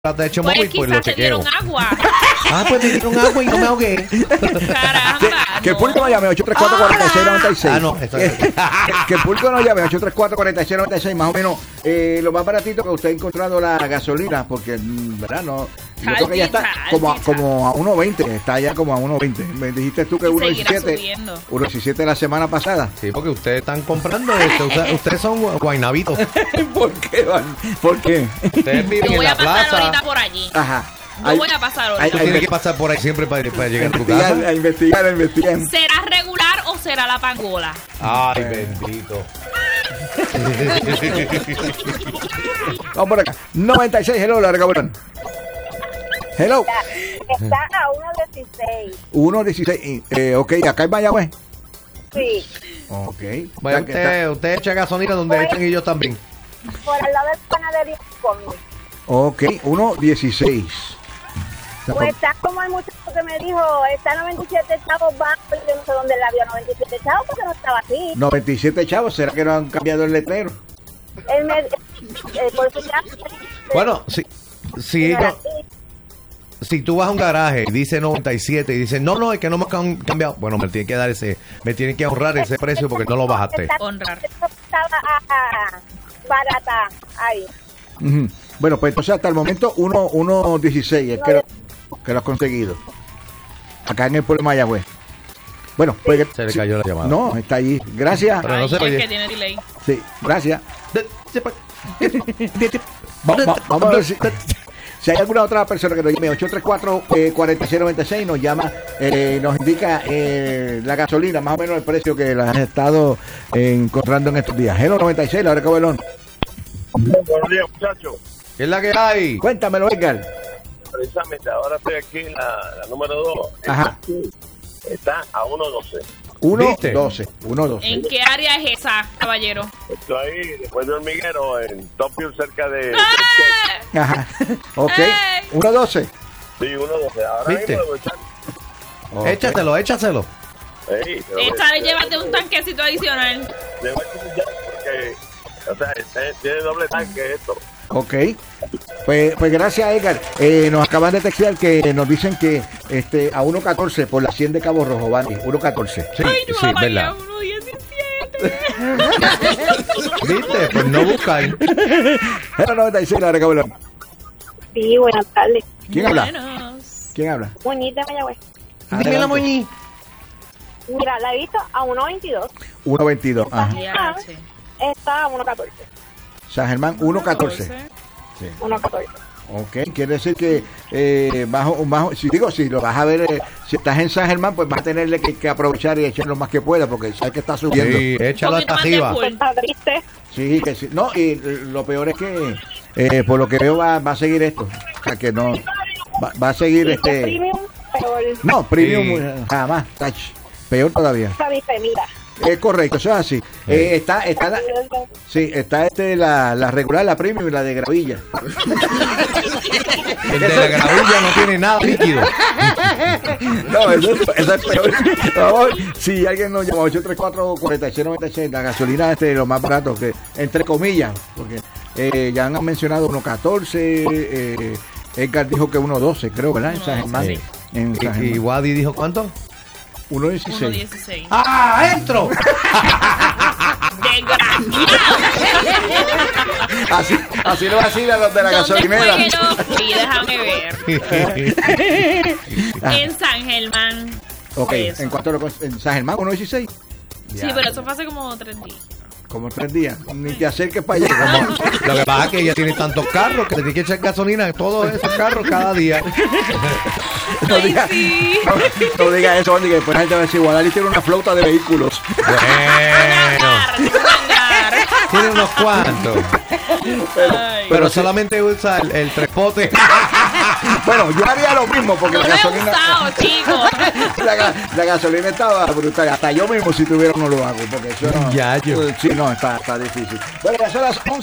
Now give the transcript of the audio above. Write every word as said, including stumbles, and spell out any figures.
de hecho pues móvil, pues lo te chequeo. dieron agua. Ah, pues me dieron agua y no me ahogué. Caramba. Que el público no llame ocho tres cuatro, cuatro seis nueve seis. Ah, no, está bien. que, que el público no llame ocho tres cuatro, cuatro seis nueve seis. Más o menos eh, lo más baratito que usted ha encontrado la gasolina, porque, ¿verdad? No, yo creo que ya está como a, como a uno veinte. Está ya como a uno veinte. Me dijiste tú que uno diecisiete. uno diecisiete la semana pasada. Sí, porque ustedes están comprando esto. Ustedes, ustedes son guaynabitos. ¿Por qué, Van? ¿Por qué? Ustedes viven Yo en voy la a pasar plaza. ahorita por allí. Ajá. Yo Hay- voy a pasar hay- Tú ahorita. tienes que pasar por ahí siempre para, para llegar a tu investigar, casa. a investigar, a investigar. ¿Será regular o será la pangola? Ay, bendito. Vamos por acá. noventa y seis, hello, larga bolón. Hello. Está a uno dieciséis. uno dieciséis. Eh, ok, acá en Mayagüez. Sí. Ok. Vaya, Ya que está- usted, usted echa gasolina donde echan ellos también. Por al lado del panadería conmigo. Ok, uno dieciséis. Pues está como el muchacho que me dijo, está noventa y siete chavos bajo, yo no sé dónde la vio noventa y siete chavos porque no estaba así. noventa y siete chavos, ¿será que no han cambiado el letrero? Él me, eh, por eso ya, Bueno, si, si, no era ellos- así. si tú vas a un garaje y dice noventa y siete y dice, no, no, es que no me han cambiado. Bueno, me tienen que dar ese, me tienen que ahorrar ese precio porque no lo bajaste. Honrar. Estaba ah, barata ahí. Ujú. Bueno, pues entonces hasta el momento uno dieciséis es que lo, que lo has conseguido. Acá en el pueblo de Mayagüez. Bueno, pues... Se le sí. cayó la llamada. No, está ahí. Gracias. Pero no Ay, se es oye. que tiene delay. Sí, gracias. Vamos, va- vamos a ver si, si hay alguna otra persona que nos llame. Ocho tres cuatro, cuatro seis nueve seis nos llama, eh, nos indica eh, la gasolina, más o menos el precio que la has estado eh, encontrando en estos días. Hello noventa y seis, la hora Cabelón. Buenos días, muchachos. ¿Qué es la que hay? Cuéntamelo, Edgar. Precisamente, ahora estoy aquí en la, la número dos. Ajá. Está a uno doce. uno ¿Viste? doce. uno doce. ¿En qué área es esa, caballero? Estoy ahí, después de Hormiguero, en Topville, cerca de... ¡Eh! Ajá. Ok. ¡Ey! uno doce. Sí, uno doce. Ahora ¿Viste? mismo lo voy a echar. Ok. Échaselo, échaselo. Ey, pero- Esta vez llévate un tanquecito adicional. Le voy a echar ya porque, o sea, este- tiene doble tanque esto. Ok. Pues, pues gracias, Edgar. Eh, nos acaban de textear que nos dicen que este a uno catorce por la cien de Cabo Rojo, Bani. uno catorce. Sí, Ay, no, sí, vaya, verdad. uno diecisiete. ¿Viste? Pues no buscáis. Hello noventa y seis, la hora Cabelón. Sí, buenas tardes. ¿Quién habla? Buenos. ¿Quién habla? Bonita Mayagüez. Dime la moñi. Mira, la he visto a uno veintidós. uno veintidós. Ajá. Ya, che. Está a uno catorce. San Germán, uno catorce. uno catorce. Ok, quiere decir que eh, bajo, bajo, si digo, si lo vas a ver, eh, si estás en San Germán, pues vas a tenerle que, que aprovechar y echar lo más que pueda, porque sabes que está subiendo. Sí, échalo Poquito hasta más de arriba. full. Está triste. Sí, que sí. No, y eh, lo peor es que, eh, por lo que veo, va, va a seguir esto. O sea, que no, va, va a seguir Y este... premium, peor. No, premium, Sí. eh, jamás, touch. Peor todavía. Esa dice, mira. Es correcto, eso es así. Eh, está, está, la, sí, está este, la, la regular, la premium y la de gravilla. El de la gravilla no tiene nada líquido. No, eso, eso es peor. Por favor, si alguien nos llama ocho tres cuatro, cuatro seis nueve seis, la gasolina este lo más barato, que entre comillas, porque eh, ya han mencionado uno catorce, eh, Edgar dijo que uno doce, creo, ¿verdad? En San Germán. Sí. En San Y, y Germán. Wadi dijo ¿cuánto? uno uno dieciséis. dieciséis. ¡Ah, entro! Desgraciado. Así, así lo vacilan los de la ¿Dónde gasolinera. fue que lo fui? Déjame ver. Ah, En San Germán. ok, Eso. ¿en cuánto lo cons- en San Germán? uno dieciséis. Sí, pero eso fue hace como tres días. Como tres días. Ni te acerques para allá. Lo que pasa es que ella tiene tantos carros que le tiene que echar gasolina en todos esos carros cada día. No Ay, digas sí. no, no diga eso, Andy, que después la gente va a decir, Guadalí tiene una flota de vehículos. Bueno, Hangar, un hangar. tiene unos cuantos. Ay. Pero solamente usa el, el trepote. Bueno, yo haría lo mismo porque No la lo he gasolina... usado, chicos. La, ga- la gasolina estaba brutal. Hasta yo mismo, si tuviera, no lo hago. Porque eso no. Ya, yo. Sí, no, está, está difícil. Bueno, ya son las once.